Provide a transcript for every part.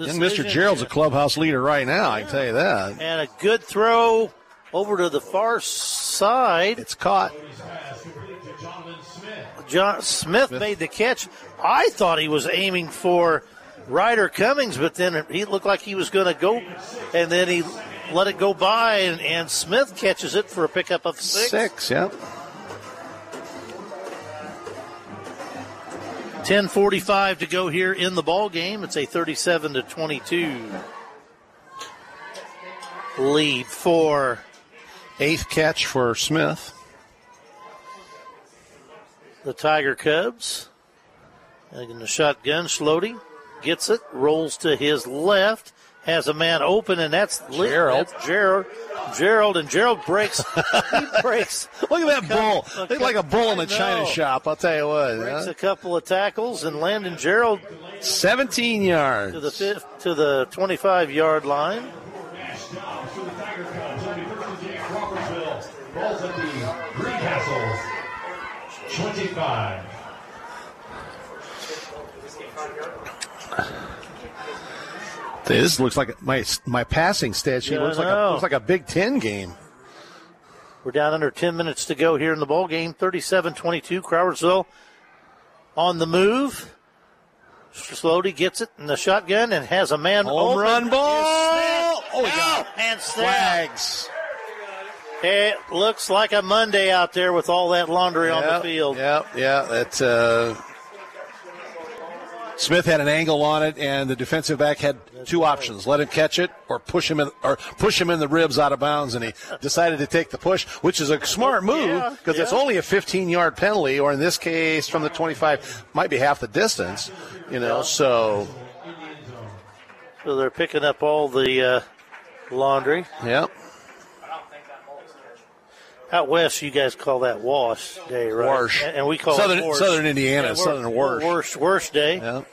And Mr. Gerald's a clubhouse leader right now, I can tell you that. And a good throw over to the far side. It's caught. John Smith made the catch. I thought he was aiming for Ryder Cummings, but then he looked like he was going to go, and then he let it go by, and Smith catches it for a pickup of 6. Yep. 10:45 to go here in the ball game. It's a 37-22 lead for 8th catch for Smith. The Tiger Cubs. And in the shotgun, Schlody gets it, rolls to his left, has a man open, and that's Gerald. That's Gerald, and Gerald breaks. He breaks. Look at that bull. Look like a bull in a china shop, I'll tell you what. Breaks a couple of tackles, and Landon Gerald 17 yards. To the 25-yard line. Balls at the Greencastle 25. This looks like my passing stat sheet looks like a Big Ten game. We're down under 10 minutes to go here in the ball game. 37-22. Crowersville on the move. Schlody gets it in the shotgun and has a man home run ball. Oh, he got and flags. It looks like a Monday out there with all that laundry on the field. That Smith had an angle on it, and the defensive back had two options: let him catch it, or push him in the ribs out of bounds. And he decided to take the push, which is a smart move because it's only a 15-yard penalty, or in this case, from the 25, might be half the distance. So they're picking up all the laundry. Yep. Out west, you guys call that wash day, right? Wash. And we call it wash. Southern Indiana, Southern wash. Wash day. Yep.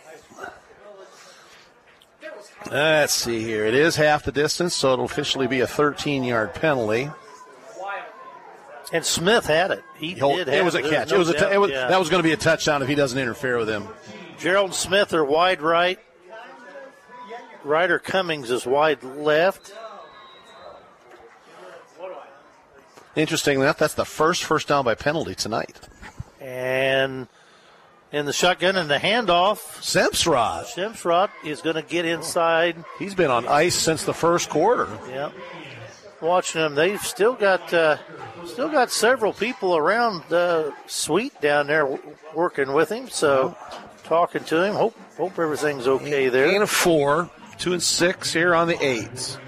Let's see here. It is half the distance, so it'll officially be a 13-yard penalty. And Smith had it. It was a catch. That was going to be a touchdown if he doesn't interfere with him. Gerald and Smith are wide right. Ryder Cummings is wide left. Interesting enough, that's the first down by penalty tonight. And in the shotgun and the handoff, Semsrott is going to get inside. He's been on ice since the first quarter. Yep. Watching them, they've still got several people around Sweet down there working with him. So talking to him, hope everything's okay there. Gain of 4, 2 and 6 here on the 8s.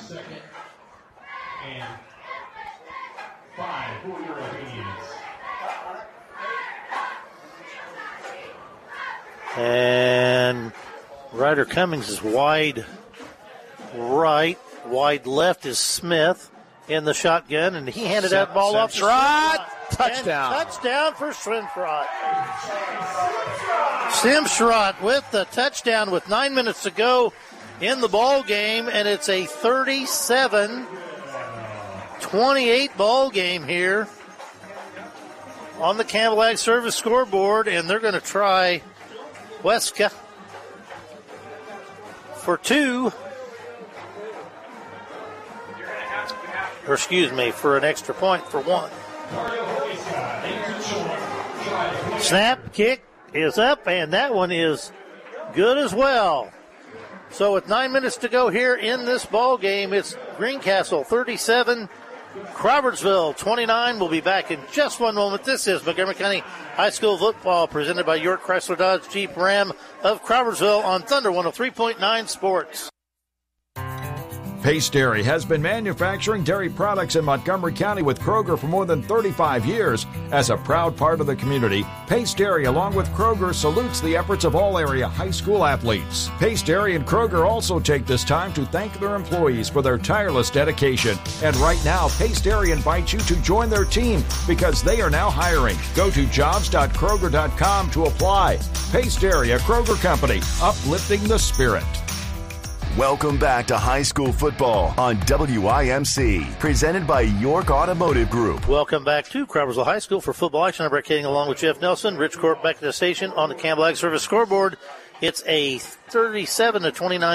And Ryder Cummings is wide right. Wide left is Smith in the shotgun, and he handed that ball off to Semsrott. Touchdown. Touchdown for Semsrott. Semsrott with the touchdown with 9 minutes to go in the ball game, and it's a 37-28 ball game here on the Campbell Ag Service scoreboard, and they're going to try Weska for 2. For an extra point for 1. Snap, kick is up, and that one is good as well. So with 9 minutes to go here in this ball game, it's Greencastle 37, Crawfordsville 29. We'll be back in just one moment. This is Montgomery County High School football presented by York Chrysler Dodge Jeep Ram of Crawfordsville on Thunder 103.9 Sports. Pace Dairy has been manufacturing dairy products in Montgomery County with Kroger for more than 35 years. As a proud part of the community, Pace Dairy, along with Kroger, salutes the efforts of all area high school athletes. Pace Dairy and Kroger also take this time to thank their employees for their tireless dedication. And right now, Pace Dairy invites you to join their team because they are now hiring. Go to jobs.kroger.com to apply. Pace Dairy, a Kroger company, uplifting the spirit. Welcome back to high school football on WIMC, presented by York Automotive Group. Welcome back to Crawfordsville High School for football action. I'm Brett Kading along with Jeff Nelson. Rich Corp back at the station on the Campbell Ag Service scoreboard. It's a 37-29